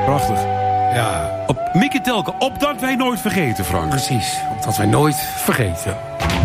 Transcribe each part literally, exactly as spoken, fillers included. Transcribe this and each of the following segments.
Prachtig. Ja. Op Mieke Telke, opdat wij nooit vergeten, Frank. Precies, opdat wij nooit vergeten.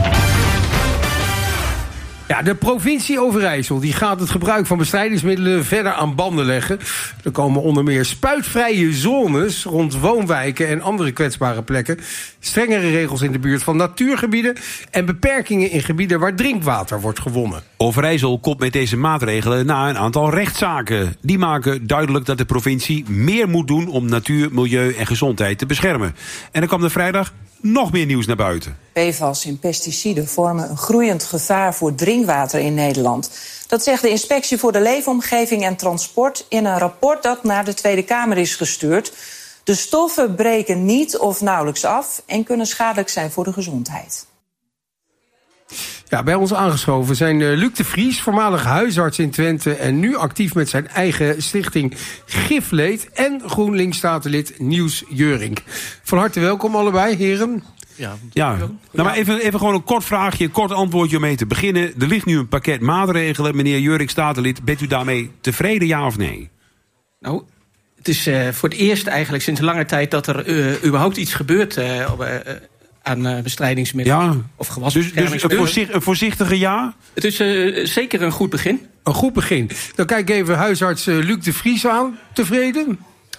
Ja, de provincie Overijssel die gaat het gebruik van bestrijdingsmiddelen verder aan banden leggen. Er komen onder meer spuitvrije zones rond woonwijken en andere kwetsbare plekken. Strengere regels in de buurt van natuurgebieden en beperkingen in gebieden waar drinkwater wordt gewonnen. Overijssel komt met deze maatregelen na een aantal rechtszaken. Die maken duidelijk dat de provincie meer moet doen om natuur, milieu en gezondheid te beschermen. En dan kwam er vrijdag nog meer nieuws naar buiten. P F A S in pesticiden vormen een groeiend gevaar voor drinkwater in Nederland. Dat zegt de Inspectie voor de Leefomgeving en Transport in een rapport dat naar de Tweede Kamer is gestuurd. De stoffen breken niet of nauwelijks af en kunnen schadelijk zijn voor de gezondheid. Ja, bij ons aangeschoven zijn uh, Luc de Vries, voormalig huisarts in Twente en nu actief met zijn eigen stichting Gifleed, en GroenLinks-statenlid Niels Jeuring. Van harte welkom allebei, heren. Ja, ja. Nou, maar even, even gewoon een kort vraagje, een kort antwoordje om mee te beginnen. Er ligt nu een pakket maatregelen. Meneer Jeuring, statenlid, bent u daarmee tevreden, ja of nee? Nou, het is uh, voor het eerst eigenlijk sinds lange tijd dat er uh, überhaupt iets gebeurt uh, uh, aan uh, bestrijdingsmiddelen. Ja. Of gewasbeschermingsmiddelen. Dus, dus een, voorzicht, een voorzichtige ja? Het is uh, zeker een goed begin. Een goed begin. Dan kijk ik even huisarts uh, Luc de Vries aan. Tevreden?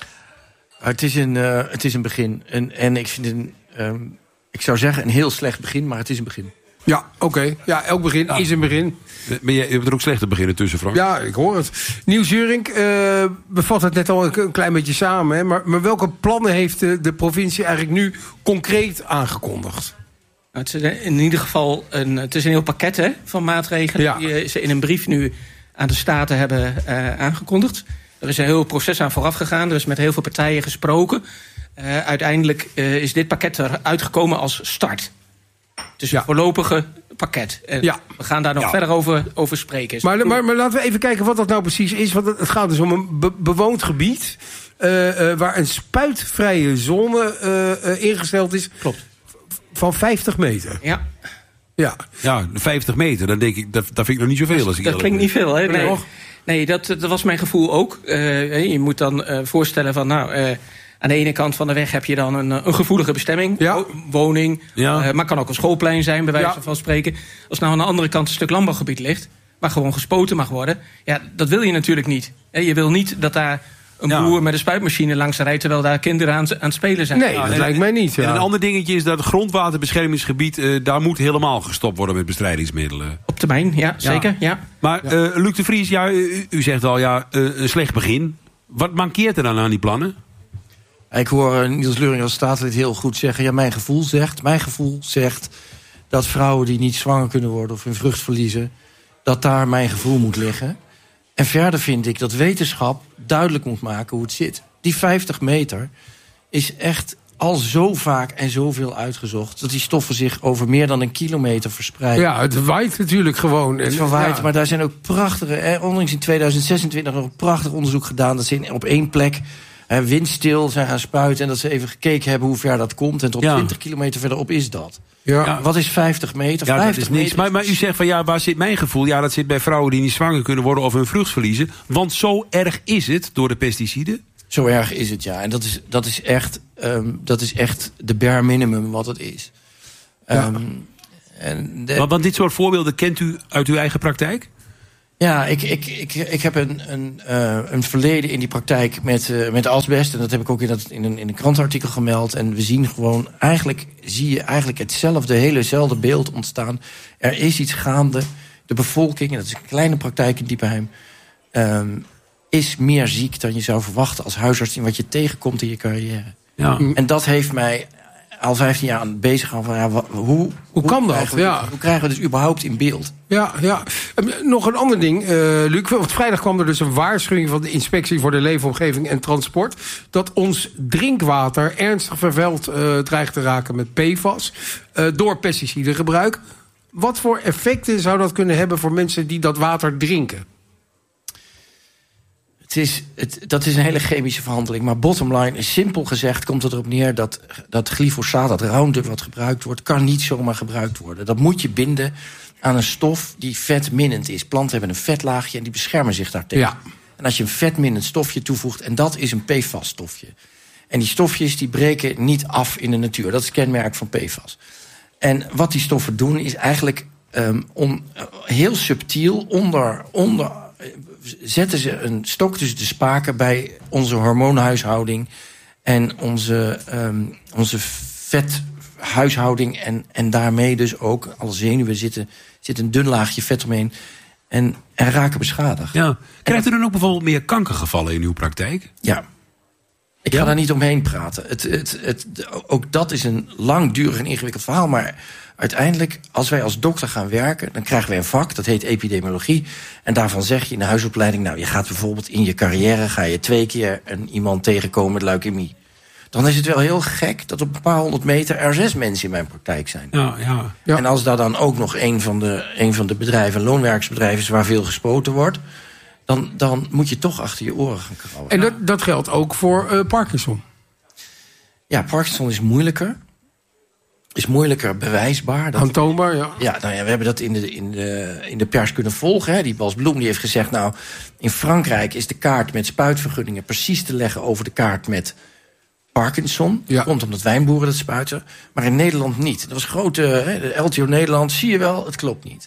Het is een, uh, het is een begin. En, en ik vind een, um, ik zou zeggen een heel slecht begin, maar het is een begin. Ja, oké. Okay. Ja, elk begin ja. is een begin. Maar je, je hebt er ook slechte beginnen tussen, Frank. Ja, ik hoor het. Niels Jeuring, uh, bevat het net al een, een klein beetje samen. Hè? Maar, maar welke plannen heeft de, de provincie eigenlijk nu concreet aangekondigd? Nou, het is in ieder geval een, het is een heel pakket hè, van maatregelen. Ja. Die ze in een brief nu aan de Staten hebben uh, aangekondigd. Er is een heel proces aan vooraf gegaan. Er is met heel veel partijen gesproken. Uh, uiteindelijk uh, is dit pakket eruit gekomen als start. Dus ja. een voorlopige pakket. En ja. we gaan daar nog ja. verder over, over spreken. Maar, maar, maar laten we even kijken wat dat nou precies is. Want het gaat dus om een be- bewoond gebied Uh, uh, waar een spuitvrije zone uh, uh, ingesteld is. Klopt. Van vijftig meter. Ja. Ja, ja vijftig meter, dan denk ik, dat, dat vind ik nog niet zoveel. Als ik dat klinkt niet veel, hè? Nee, nee dat, dat was mijn gevoel ook. Uh, je moet dan uh, voorstellen van, nou, uh, aan de ene kant van de weg heb je dan een, een gevoelige bestemming. Ja. Woning, ja. uh, maar kan ook een schoolplein zijn, bij wijze ja. van spreken. Als nou aan de andere kant een stuk landbouwgebied ligt, waar gewoon gespoten mag worden, ja, dat wil je natuurlijk niet. Je wil niet dat daar een ja. boer met een spuitmachine langs rijdt terwijl daar kinderen aan, aan het spelen zijn. Nee, dat en, lijkt mij niet. Ja. En een ander dingetje is dat het grondwaterbeschermingsgebied, uh, daar moet helemaal gestopt worden met bestrijdingsmiddelen. Op termijn, ja, zeker. Ja. Ja. Maar uh, Luc de Vries, ja, u, u zegt al, ja, uh, een slecht begin. Wat mankeert er dan aan die plannen? Ik hoor uh, Niels Jeuring als staatslid heel goed zeggen, ja, mijn gevoel zegt, mijn gevoel zegt dat vrouwen die niet zwanger kunnen worden of hun vrucht verliezen, dat daar mijn gevoel moet liggen. En verder vind ik dat wetenschap duidelijk moet maken hoe het zit. Die vijftig meter is echt al zo vaak en zoveel uitgezocht dat die stoffen zich over meer dan een kilometer verspreiden. Ja, het waait natuurlijk gewoon. Het waait, ja. Maar daar zijn ook prachtige, eh, onlangs in tweeduizend zesentwintig nog een prachtig onderzoek gedaan. Dat ze in, op één plek eh, windstil zijn gaan spuiten en dat ze even gekeken hebben hoe ver dat komt. En tot ja. twintig kilometer verderop is dat. Ja. Ja, wat is vijftig meter? Ja, vijftig dat is niks. Maar, maar u zegt van ja, waar zit mijn gevoel? Ja, dat zit bij vrouwen die niet zwanger kunnen worden of hun vrucht verliezen. Want zo erg is het door de pesticiden. Zo erg is het, ja. En dat is, dat is, echt, um, dat is echt de bare minimum wat het is. Ja. Um, en de... want, want dit soort voorbeelden kent u uit uw eigen praktijk? Ja, ik, ik, ik, ik heb een, een, uh, een verleden in die praktijk met, uh, met asbest. En dat heb ik ook in, dat, in, een, in een krantenartikel gemeld. En we zien gewoon, eigenlijk zie je eigenlijk hetzelfde, helezelfde beeld ontstaan. Er is iets gaande. De bevolking, en dat is een kleine praktijk in Diepenheim, um, is meer ziek dan je zou verwachten als huisarts in wat je tegenkomt in je carrière. Ja. En dat heeft mij al vijftien jaar aan bezig gehouden van ja, wat, hoe, hoe, hoe kan dat? Krijgen we, ja. Hoe krijgen we dus überhaupt in beeld? Ja, ja. Nog een ander ding, uh, Luc. Want vrijdag kwam er dus een waarschuwing van de Inspectie voor de Leefomgeving en Transport dat ons drinkwater ernstig vervuild uh, dreigt te raken met P F A S uh, door pesticidengebruik. Wat voor effecten zou dat kunnen hebben voor mensen die dat water drinken? Het is, het, dat is een hele chemische verhandeling. Maar bottom line is simpel gezegd, komt het erop neer dat, dat glyfosaat, dat Roundup wat gebruikt wordt, kan niet zomaar gebruikt worden. Dat moet je binden aan een stof die vetminnend is. Planten hebben een vetlaagje en die beschermen zich daartegen. Ja. En als je een vetmindend stofje toevoegt, en dat is een P F A S-stofje. En die stofjes die breken niet af in de natuur. Dat is het kenmerk van P F A S. En wat die stoffen doen, is eigenlijk um, om, uh, heel subtiel onder, onder uh, zetten ze een stok tussen de spaken bij onze hormoonhuishouding en onze, um, onze vethuishouding. En, en daarmee dus ook, alle zenuwen zitten, zit een dun laagje vet omheen. En, en raken beschadigd. Ja. Krijgt u dan ook bijvoorbeeld meer kankergevallen in uw praktijk? Ja. Ik ga ja. daar niet omheen praten. Het, het, het, ook dat is een langdurig en ingewikkeld verhaal. Maar uiteindelijk, als wij als dokter gaan werken, dan krijgen wij een vak, dat heet epidemiologie. En daarvan zeg je in de huisopleiding, nou, je gaat bijvoorbeeld in je carrière, ga je twee keer een iemand tegenkomen met leukemie. Dan is het wel heel gek dat op een paar honderd meter er zes mensen in mijn praktijk zijn. Ja, ja. Ja. En als daar dan ook nog een van de, een van de bedrijven, een loonwerkersbedrijf is waar veel gespoten wordt, Dan, dan moet je toch achter je oren gaan krabben. En dat, dat geldt ook voor uh, Parkinson? Ja, Parkinson is moeilijker. Is moeilijker bewijsbaar. Dat Aantoonbaar, ja. Ja, nou ja, we hebben dat in de, in de, in de pers kunnen volgen. Hè. Die Bas Bloem die heeft gezegd, nou, in Frankrijk is de kaart met spuitvergunningen precies te leggen over de kaart met Parkinson. Ja. Komt omdat wijnboeren dat spuiten. Maar in Nederland niet. Dat was grote, hè, de L T O Nederland, zie je wel, het klopt niet.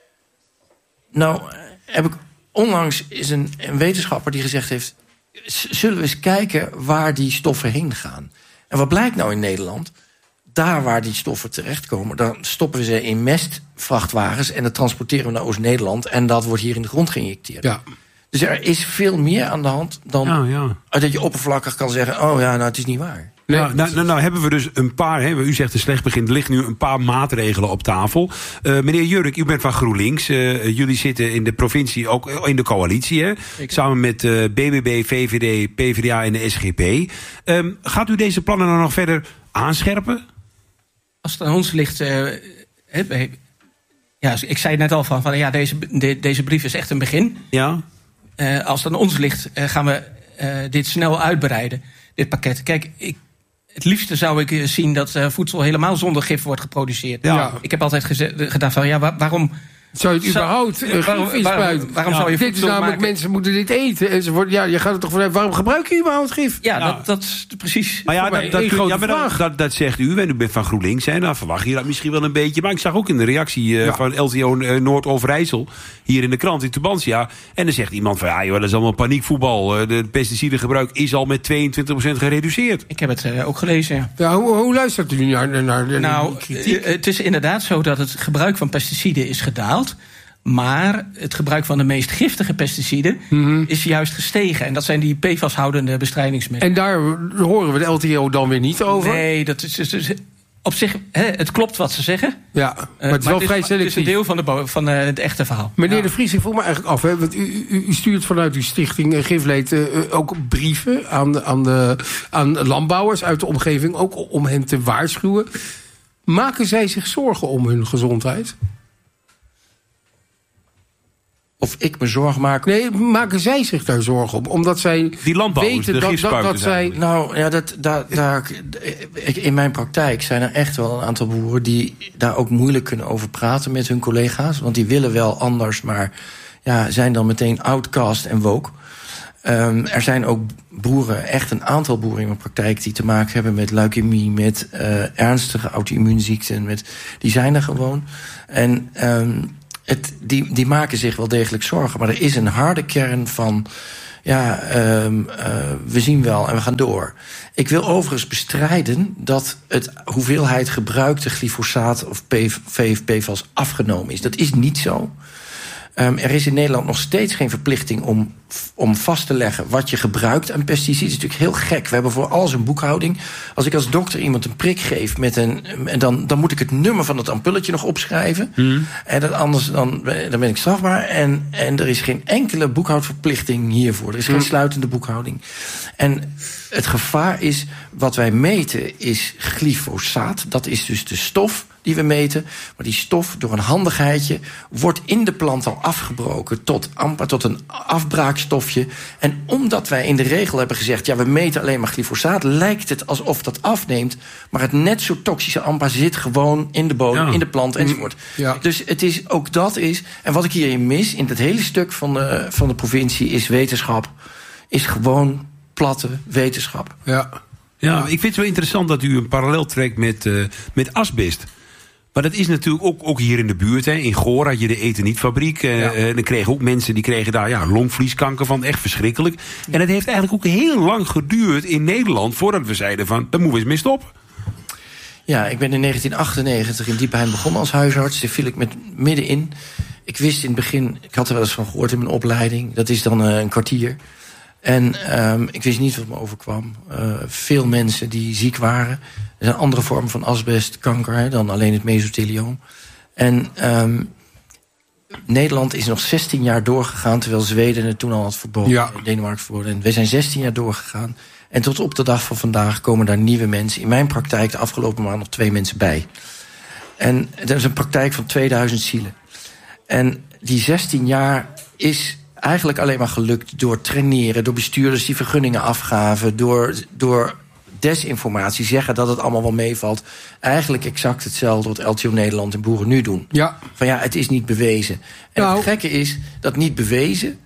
Nou, heb ik onlangs is een, een wetenschapper die gezegd heeft, zullen we eens kijken waar die stoffen heen gaan. En wat blijkt nou in Nederland? Daar waar die stoffen terechtkomen, dan stoppen we ze in mestvrachtwagens en dat transporteren we naar Oost-Nederland en dat wordt hier in de grond geïnjecteerd. Ja. Dus er is veel meer aan de hand dan Ja, ja. dat je oppervlakkig kan zeggen, oh ja, nou het is niet waar. Nee, nou, nou, nou, nou hebben we dus een paar, hè, u zegt een slecht begin, er liggen nu een paar maatregelen op tafel. Uh, meneer Jurk, u bent van GroenLinks. Uh, jullie zitten in de provincie, ook in de coalitie, hè? Samen met uh, B B B, V V D, P V D A en de S G P. Um, gaat u deze plannen dan nog verder aanscherpen? Als het aan ons ligt, uh, he, ja, ik zei net al van, van ja, deze, de, deze brief is echt een begin. Ja. Uh, als het aan ons ligt, uh, gaan we uh, dit snel uitbreiden, dit pakket. Kijk, ik, het liefste zou ik zien dat uh, voedsel helemaal zonder gif wordt geproduceerd. Ja. Ik heb altijd geze- gedacht van, ja, waar, waarom... Zou je het Zou, überhaupt uh, waarom, gif waarom, waarom ja, zou je dit voedsel is namelijk, maken? mensen moeten dit eten enzovoort. Ja, je gaat er toch vanuit, waarom gebruik je überhaupt gif? Ja, Ja. Dat, dat is precies... Maar ja, Voor mij dat, dat, één kun- grote ja, maar dat, vraag. dat, dat zegt u, en u bent van GroenLinks, hè, nou verwacht je dat misschien wel een beetje. Maar ik zag ook in de reactie uh, Ja. van L T O uh, Noord-Overijssel, hier in de krant in Tubantia. En dan zegt iemand van, ja joh, dat is allemaal paniekvoetbal. Uh, de pesticidengebruik is al met tweeëntwintig procent gereduceerd. Ik heb het uh, ook gelezen, ja. Ja, hoe, hoe luistert u naar, naar de Nou, kritiek? uh, het is inderdaad zo dat het gebruik van pesticiden is gedaald. Maar het gebruik van de meest giftige pesticiden Mm-hmm. is juist gestegen. En dat zijn die P F A S-houdende bestrijdingsmiddelen. En daar horen we de L T O dan weer niet over? Nee, dat is, is, is op zich, hè, het klopt wat ze zeggen. Ja, maar Uh, het is wel vrij het is een selectief. deel van, de bo- van uh, het echte verhaal. Meneer De Vries, ik vroeg me eigenlijk af, hè, want u, u, u stuurt vanuit uw stichting uh, Gifleed uh, ook brieven aan, de, aan, de, aan landbouwers uit de omgeving, ook om hen te waarschuwen. Maken zij zich zorgen om hun gezondheid? Of ik me zorgen maak. Nee, maken zij zich daar zorgen om? Omdat zij Die landbouwers, weten de dat, dat, gifspuiters dat zij... eigenlijk. Nou ja, dat, daar, daar, ik- in mijn praktijk zijn er echt wel een aantal boeren die daar ook moeilijk kunnen over praten met hun collega's. Want die willen wel anders, maar ja, zijn dan meteen outcast en woke. Um, er zijn ook boeren, echt een aantal boeren in mijn praktijk die te maken hebben met leukemie, met uh, ernstige auto-immuunziekten. Met, die zijn er gewoon. En um, het, die, die maken zich wel degelijk zorgen. Maar er is een harde kern van, ja, um, uh, we zien wel en we gaan door. Ik wil overigens bestrijden dat het hoeveelheid gebruikte glyfosaat of P F A S afgenomen is. Dat is niet zo. Um, er is in Nederland nog steeds geen verplichting om, om vast te leggen wat je gebruikt aan pesticiden. Dat is natuurlijk heel gek. We hebben voor alles een boekhouding. Als ik als dokter iemand een prik geef, met een, en dan, dan moet ik het nummer van het ampulletje nog opschrijven. Hmm. En dat anders dan, dan ben ik strafbaar. En, en er is geen enkele boekhoudverplichting hiervoor. Er is geen sluitende boekhouding. En het gevaar is, wat wij meten, is glyfosaat. Dat is dus de stof die we meten. Maar die stof, door een handigheidje, wordt in de plant al afgebroken tot amper tot een afbraakstofje. En omdat wij in de regel hebben gezegd, ja, we meten alleen maar glyfosaat, lijkt het alsof dat afneemt. Maar het net zo toxische AMPA zit gewoon in de bodem, ja. in de plant enzovoort. Ja. Dus het is, ook dat is, en wat ik hierin mis, in het hele stuk van de, van de provincie, is wetenschap. Is gewoon platte wetenschap. Ja. Ja, ik vind het wel interessant dat u een parallel trekt met, uh, met asbest. Maar dat is natuurlijk ook, ook hier in de buurt. Hè. In Goor had je de Ethernietfabriek. Uh, ja. uh, dan kregen ook mensen die kregen daar ja, longvlieskanker van. Echt verschrikkelijk. En het heeft eigenlijk ook heel lang geduurd in Nederland voordat we zeiden van, daar moeten we eens mee stoppen. Ja, ik ben in negentien achtennegentig in Diepenheim begonnen als huisarts. Daar viel ik met middenin. Ik wist in het begin, ik had er wel eens van gehoord in mijn opleiding. Dat is dan uh, een kwartier. En um, ik wist niet wat me overkwam. Uh, veel mensen die ziek waren. Er zijn andere vormen van asbestkanker hè, dan alleen het mesothelioom. En um, Nederland is nog zestien jaar doorgegaan, terwijl Zweden het toen al had verboden. Ja. Denemarken verboden. En wij zijn zestien jaar doorgegaan. En tot op de dag van vandaag komen daar nieuwe mensen. In mijn praktijk de afgelopen maand nog twee mensen bij. En dat is een praktijk van tweeduizend zielen. En die zestien jaar is eigenlijk alleen maar gelukt door traineren, door bestuurders die vergunningen afgaven, door, door desinformatie zeggen dat het allemaal wel meevalt. Eigenlijk exact hetzelfde wat L T O Nederland en Boeren Nu doen. Ja. Van ja, het is niet bewezen. En nou, het gekke is dat niet bewezen,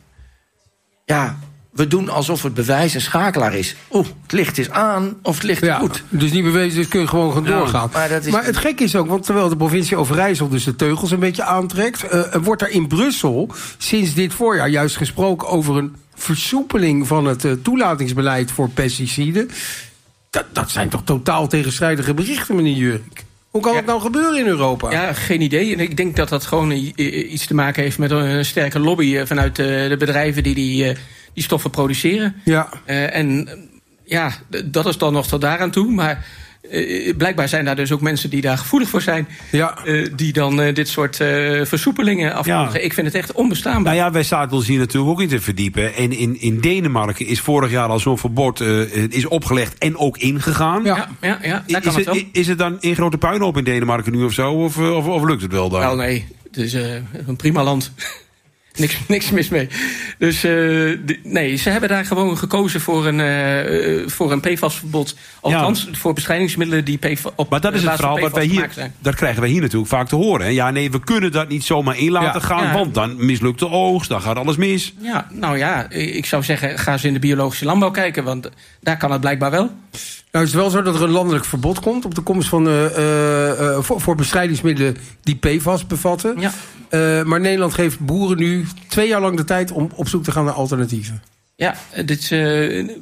ja, we doen alsof het bewijs een schakelaar is. Oeh, het licht is aan of het licht is ja, goed. Dus niet bewezen, dus kun je gewoon gaan doorgaan. Ja, maar, dat is maar het gekke is ook, want terwijl de provincie Overijssel dus de teugels een beetje aantrekt, uh, wordt er in Brussel sinds dit voorjaar juist gesproken over een versoepeling van het uh, toelatingsbeleid voor pesticiden. Dat, dat zijn toch totaal tegenstrijdige berichten, meneer Jurk? Hoe kan ja. dat nou gebeuren in Europa? Ja, geen idee. En ik denk dat dat gewoon iets te maken heeft met een sterke lobby vanuit de bedrijven die die, die stoffen produceren. Ja. Uh, en ja, dat is dan nog tot daaraan toe. Maar uh, blijkbaar zijn daar dus ook mensen die daar gevoelig voor zijn. Ja. Uh, die dan uh, dit soort uh, versoepelingen afkondigen. Ja. Ik vind het echt onbestaanbaar. Nou ja, wij zaten ons hier natuurlijk ook in te verdiepen. En in, in Denemarken is vorig jaar al zo'n verbod uh, is opgelegd en ook ingegaan. Ja, ja, ja, daar kan is, het, het is het dan in grote puinhoop in Denemarken nu of zo? Of, of, of lukt het wel daar? Wel nee, het is uh, een prima land. Niks, niks mis mee. Dus uh, de, nee, ze hebben daar gewoon gekozen voor een, uh, voor een P F A S-verbod. Althans, ja. voor bestrijdingsmiddelen die P F A S op. Maar dat is het verhaal wat wij hier, dat krijgen wij hier natuurlijk vaak te horen. Hè? Ja, nee, we kunnen dat niet zomaar in laten ja, gaan, ja. want dan mislukt de oogst, dan gaat alles mis. Ja, nou ja, ik zou zeggen, ga eens in de biologische landbouw kijken, want daar kan het blijkbaar wel. Nou, het is wel zo dat er een landelijk verbod komt op de komst van uh, uh, voor, voor bestrijdingsmiddelen die P F A S bevatten. Ja. Uh, maar Nederland geeft boeren nu twee jaar lang de tijd om op zoek te gaan naar alternatieven. Ja, dit, uh,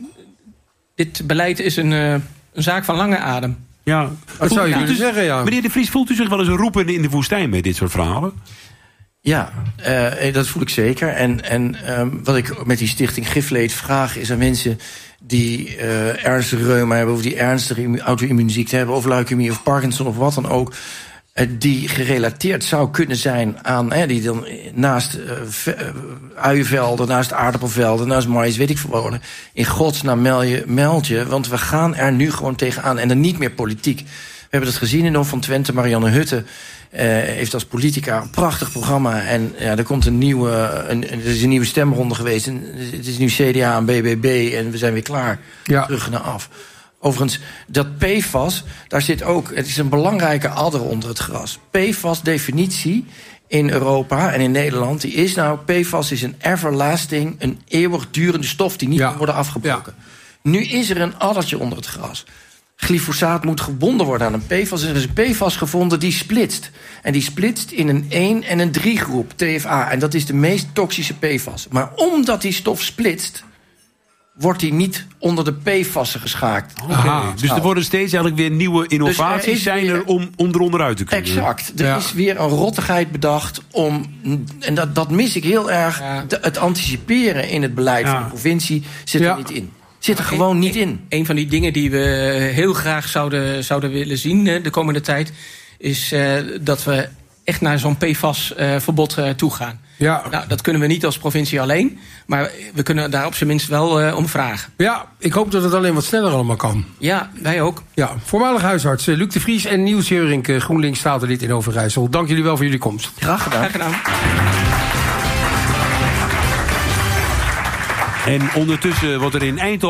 dit beleid is een, uh, een zaak van lange adem. Ja, dat zou je kunnen zeggen, ja. Meneer De Vries, voelt u zich wel eens een roepen in de woestijn met dit soort verhalen? Ja, uh, dat voel ik zeker. En, en um, wat ik met die stichting Gifleed vraag is aan mensen die uh, ernstige reuma hebben, of die ernstige auto-immuunziekte hebben, of leukemie of Parkinson of wat dan ook, uh, die gerelateerd zou kunnen zijn aan, uh, die dan naast uh, ve- uh, uienvelden, naast aardappelvelden, naast mais, weet ik veel wonen. In godsnaam meld je, meld je, want we gaan er nu gewoon tegenaan en dan niet meer politiek. We hebben dat gezien in Hof van Twente. Marianne Hutte uh, heeft als politica een prachtig programma. En ja, er komt een nieuwe, een, er is een nieuwe stemronde geweest. En het is nu C D A en B B B en we zijn weer klaar. Ja. Terug naar af. Overigens, dat P F A S, daar zit ook, het is een belangrijke adder onder het gras. P F A S-definitie in Europa en in Nederland, die is nou, P F A S is een everlasting, een eeuwigdurende stof die niet ja. kan worden afgebroken. Ja. Nu is er een addertje onder het gras. Glyfosaat moet gebonden worden aan een P F A S. Er is een P F A S gevonden die splitst. En die splitst in een één en een drie groep, T F A. En dat is de meest toxische P F A S. Maar omdat die stof splitst, wordt die niet onder de P F A S'en geschaakt. Okay. Aha, dus er worden steeds eigenlijk weer nieuwe innovaties dus zijn er om, om eronder uit te kunnen. Exact. Er ja. is weer een rottigheid bedacht om, en dat, dat mis ik heel erg, ja. de, het anticiperen in het beleid ja. van de provincie zit ja. er niet in. Zit er gewoon een, niet in. Een van die dingen die we heel graag zouden, zouden willen zien de komende tijd, is uh, dat we echt naar zo'n P F A S-verbod uh, toe gaan. Ja. Nou, dat kunnen we niet als provincie alleen. Maar we kunnen daar op zijn minst wel uh, om vragen. Ja, ik hoop dat het alleen wat sneller allemaal kan. Ja, wij ook. Ja, voormalig huisarts Luc de Vries en Niels Heurink, GroenLinks statenlid in Overijssel. Dank jullie wel voor jullie komst. Graag gedaan. Graag gedaan. En ondertussen wordt er in Eindhoven